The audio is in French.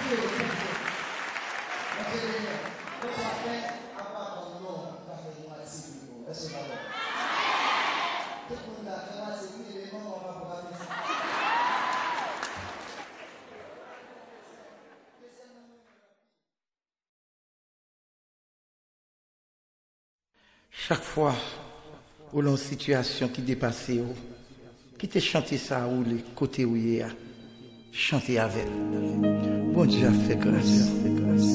Chaque fois où l'on situation qui dépasse, qui te chanter ça ou les côtés où il y a, chanter avec. Bon Dieu a fait grâce.